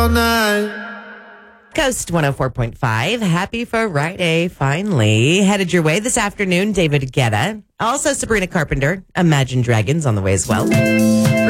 all night. Coast 104.5. Happy Friday, finally. Headed your way this afternoon, David Guetta. Also, Sabrina Carpenter. Imagine Dragons on the way as well.